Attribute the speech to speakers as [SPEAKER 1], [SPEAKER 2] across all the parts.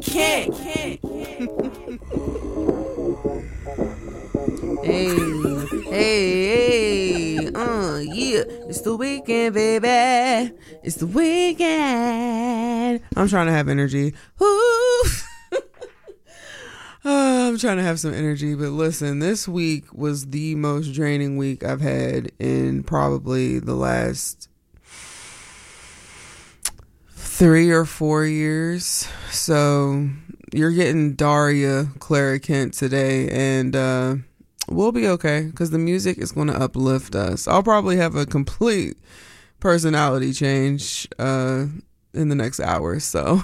[SPEAKER 1] Can't. Hey, yeah, it's the weekend, baby. It's the weekend. I'm trying to have energy. Woo. I'm trying to have some energy, but listen, this week was the most draining week I've had in probably the last 3 or 4 years. So you're getting Daria Clara Kent today, and we'll be okay because the music is going to uplift us. I'll probably have a complete personality change in the next hour, so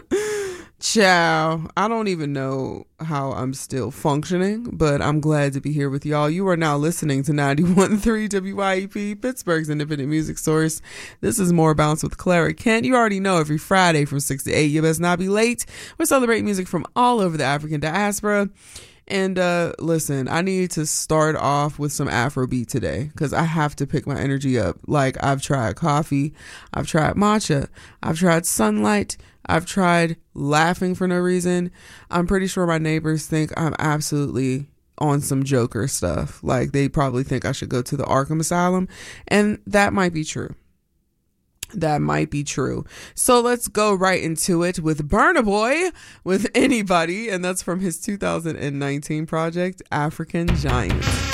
[SPEAKER 1] ciao. I don't even know how I'm still functioning, but I'm glad to be here with y'all. You are now listening to 91.3 WYEP, Pittsburgh's independent music source. This is More Bounce with Clara Kent. You already know every Friday from 6 to 8, you best not be late. We celebrate music from all over the African diaspora. And listen, I need to start off with some Afrobeat today because I have to pick my energy up. Like, I've tried coffee, I've tried matcha, I've tried sunlight, I've tried laughing for no reason. I'm pretty sure my neighbors think I'm absolutely on some Joker stuff. Like, they probably think I should go to the Arkham Asylum, and that might be true. That might be true. So let's go right into it with Burna Boy with Anybody, and that's from his 2019 project, African Giant.